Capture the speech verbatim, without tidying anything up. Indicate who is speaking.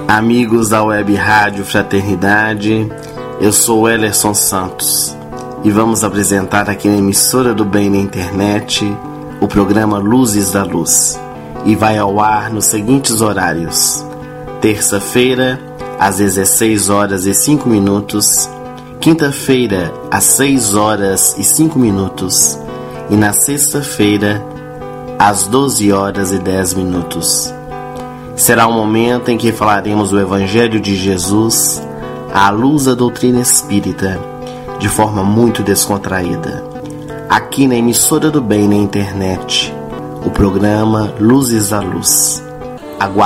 Speaker 1: Amigos da Web Rádio Fraternidade, eu sou o Ellerson Santos e vamos apresentar aqui na Emissora do Bem na Internet o programa Luzes da Luz, e vai ao ar nos seguintes horários: terça-feira às dezesseis horas e cinco minutos, quinta-feira às seis horas e cinco minutos e na sexta-feira às doze horas e dez minutos. Será um momento em que falaremos do Evangelho de Jesus à luz da doutrina espírita, de forma muito descontraída. Aqui na Emissora do Bem na Internet, o programa Luzes da Luz. Aguarde.